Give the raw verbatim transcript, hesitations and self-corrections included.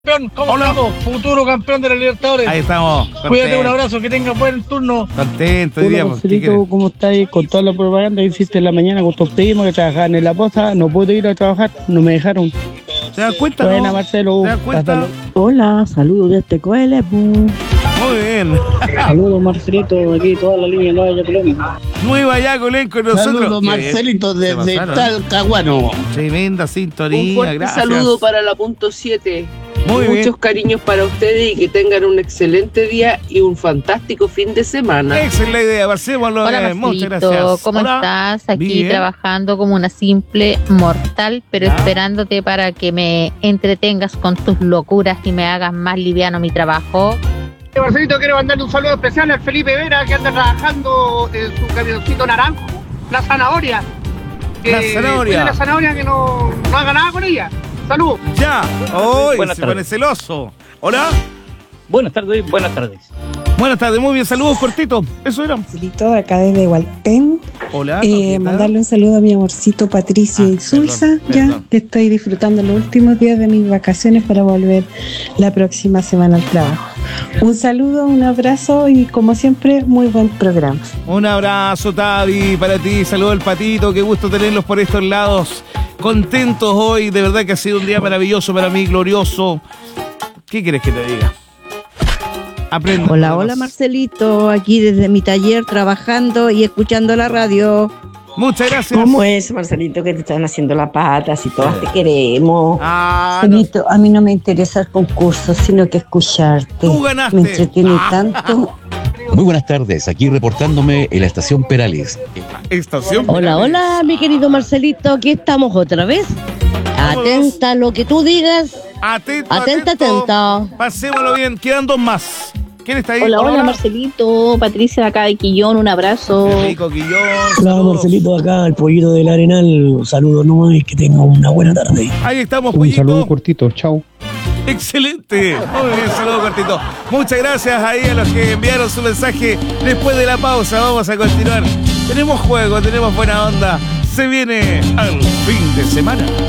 Campeón, ¿cómo Hola. estamos? Futuro campeón de la Libertadores. Ahí estamos. Cuídate, un abrazo, que tenga buen turno. Contento hoy Hola, día. pues, ¿qué Marcelito, quieres? ¿cómo estáis? Con toda la propaganda que hiciste en la mañana con tus primos que trabajaban en la posta, no pude ir a trabajar, no me dejaron. ¿Te das cuenta? Buena, no? Marcelo. ¿Te das cuenta? Hasta luego. Hola, saludos desde Coelho. Muy bien. Saludos, Marcelito, aquí toda la línea nueva de Colombia. Muy vaya con nosotros. Saludos, Qué Marcelito, bien. Se desde pasaron. Talcahuano. Tremenda Un sintonía, fuerte gracias. saludo para la punto siete. Muy bien. Muchos cariños para ustedes y que tengan un excelente día y un fantástico fin de semana. Esa es la idea, pasémoslo. Hola, eh, Muchas Marcelito, gracias. ¿cómo Hola. estás? Aquí Bien. trabajando como una simple mortal, pero Ya. esperándote para que me entretengas con tus locuras y me hagas más liviano mi trabajo. Marcelito, quiero mandarle un saludo especial al Felipe Vera, que anda trabajando en su camioncito naranjo, la zanahoria. Que La zanahoria. cuide la zanahoria, que no, no haga nada con ella. Saludos. Ya. Hoy Buenas se tardes. pone celoso. Hola. Buenas tardes, buenas tardes. Buenas tardes, muy bien. Saludos cortitos. Eso era. Marcelito, acá desde Hualpén. Hola. Eh, Paquita. mandarle un saludo a mi amorcito Patricio Ah, y Sulsa, perdón, ya perdón. que estoy disfrutando los últimos días de mis vacaciones para volver la próxima semana al trabajo. Un saludo, un abrazo y como siempre, muy buen programa. Un abrazo, Tavi, para ti. Saludos al Patito. Qué gusto tenerlos por estos lados. Contentos hoy. De verdad que ha sido un día maravilloso para mí, glorioso. ¿Qué quieres que te diga? Aprenda. Hola, hola Marcelito, aquí desde mi taller trabajando y escuchando la radio. Muchas gracias. ¿Cómo es, Marcelito, que te están haciendo la pata? Si todas te queremos. Ah, no. Marcelito, a mí no me interesa el concurso, sino que escucharte. Tú ganaste. Me entretiene tanto. Muy buenas tardes, aquí reportándome en la estación Perales. Estación. Hola, hola mi querido Marcelito, aquí estamos otra vez. Atenta a lo que tú digas. Atento, Atenta, atento. atenta. Pasémoslo bien. Quedan dos más. ¿Quién está ahí? Hola, hola, Marcelito, Patricia de acá de Quillón, un abrazo. Qué rico, Quillón. Hola, Saludos. Marcelito, acá el pollito del Arenal. Saludos nomás y que tenga una buena tarde. Ahí estamos, pollito. cortito, chao. Excelente. Muy bien, saludo cortito. Muchas gracias ahí a los que enviaron su mensaje después de la pausa. Vamos a continuar. Tenemos juego, tenemos buena onda. Se viene al fin de semana.